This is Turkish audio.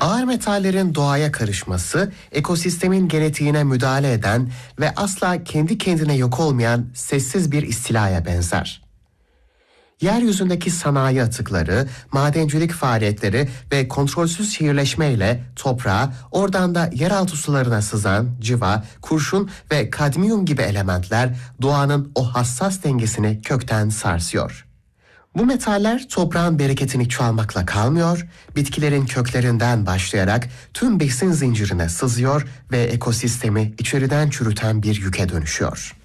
Ağır metallerin doğaya karışması, ekosistemin genetiğine müdahale eden ve asla kendi kendine yok olmayan sessiz bir istilaya benzer. Yeryüzündeki sanayi atıkları, madencilik faaliyetleri ve kontrolsüz şehirleşmeyle toprağa, oradan da yeraltı sularına sızan civa, kurşun ve kadmiyum gibi elementler doğanın o hassas dengesini kökten sarsıyor. Bu metaller toprağın bereketini çalmakla kalmıyor, bitkilerin köklerinden başlayarak tüm besin zincirine sızıyor ve ekosistemi içeriden çürüten bir yüke dönüşüyor.